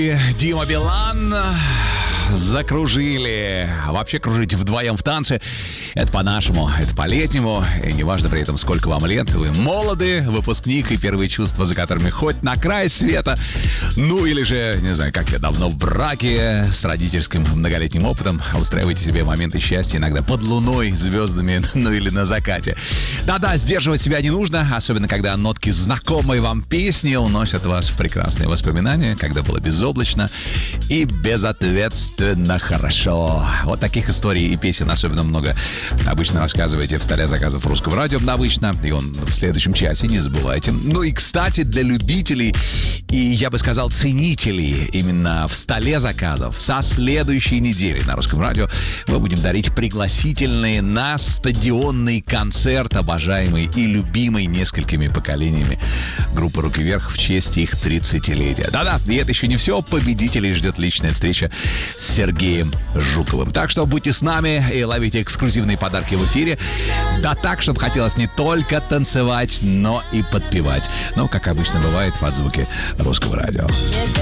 Дима Билан. Закружили. Вообще кружить вдвоем в танце — это по-нашему, это по-летнему. И неважно при этом, сколько вам лет. Вы молоды, выпускник и первые чувства, за которыми хоть на край света. Ну или же, не знаю, как я, давно в браке с родительским многолетним опытом. Устраивайте себе моменты счастья иногда под луной, звездами, ну или на закате. Да-да, сдерживать себя не нужно, особенно когда нотки знакомой вам песни уносят вас в прекрасные воспоминания, когда было безоблачно и безответственно хорошо. Вот таких историй и песен особенно много обычно рассказываете в столе заказов Русского радио. Обычно. И он в следующем часе, не забывайте. Ну и, кстати, для любителей и, я бы сказал, ценителей именно в столе заказов со следующей недели на Русском радио мы будем дарить пригласительные на стадионный концерт, обожаемый и любимый несколькими поколениями группы «Руки вверх» в честь их 30-летия. Да-да, и это еще не все. Победителей ждет личная встреча с Сергеем Жуковым. Так что будьте с нами и ловите эксклюзивные подарки в эфире. Да так, чтобы хотелось не только танцевать, но и подпевать. Ну, как обычно бывает, под звуки Русского радио.